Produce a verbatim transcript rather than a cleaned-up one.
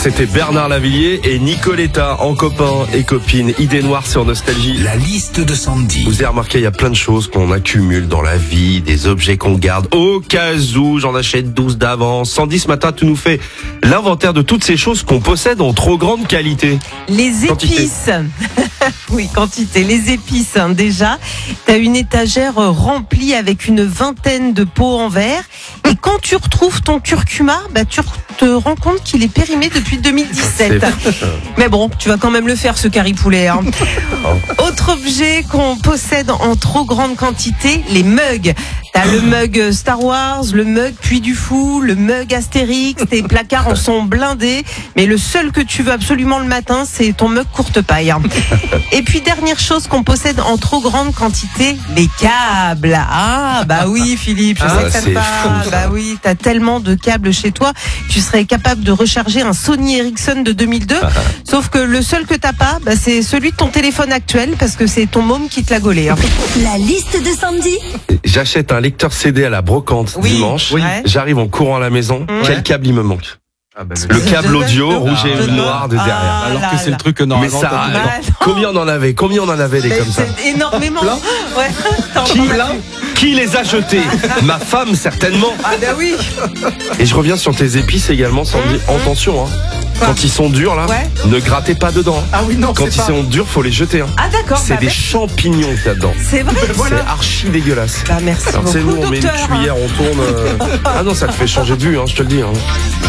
C'était Bernard Lavilliers et Nicoletta en copains et copines. Idée noire sur Nostalgie. La liste de Sandy. Vous avez remarqué, il y a plein de choses qu'on accumule dans la vie, des objets qu'on garde au cas où. J'en achète douze d'avance. Sandy, ce matin, tu nous fais l'inventaire de toutes ces choses qu'on possède en trop grande qualité. Les Quantité. épices. Oui, quantité. Les épices, hein, déjà. T'as une étagère remplie avec une vingtaine de pots en verre. Et quand tu retrouves ton curcuma, bah, tu te rends compte qu'il est périmé depuis deux mille dix-sept. Mais bon, tu vas quand même le faire, ce curry poulet. Hein. Autre objet qu'on possède en trop grande quantité, les mugs. T'as le mug Star Wars, le mug Puy du Fou, le mug Astérix. Tes placards en sont blindés. Mais le seul que tu veux absolument le matin, c'est ton mug courte paille. Et puis, dernière chose qu'on possède en trop grande quantité, les câbles. Ah, bah oui, Philippe, je Ah, sais que ça te c'est parle. fou, ça. Bah oui, t'as tellement de câbles chez toi, tu serais capable de recharger un Sony Ericsson de deux mille deux. Sauf que le seul que t'as pas, bah, c'est celui de ton téléphone actuel, parce que c'est ton môme qui te l'a gaulé. Hein. La liste de Sandy. J'achète un lecteur C D à la brocante Oui. dimanche. Oui. J'arrive en courant à la maison. Mmh. Quel câble il me manque? Ah ben, Le câble audio Je- rouge et je- noir de derrière. Ah alors là que c'est là. le truc que Mais normalement ça, t'as- Ah, non. combien on en avait? Combien on en avait des Mais comme ça? c'est énormément. Plein Ouais. T'en Qui, prends plus. qui les a jetés? Ma femme, certainement. Ah bah oui. Et je reviens sur tes épices également, Sandy. Mmh, mmh. Attention, hein. Quoi? Quand ils sont durs, là, Ouais. ne grattez pas dedans. Ah oui, non, Quand c'est ils pas. sont durs, faut les jeter. Hein. Ah d'accord. C'est bah, des bah, champignons qu'il y a dedans. C'est vrai. C'est archi dégueulasse. Bah merci Alors, beaucoup, c'est nous, on met une docteur. cuillère, on tourne. euh, Ah non, ça te fait changer de vue, hein, je te le dis. Hein.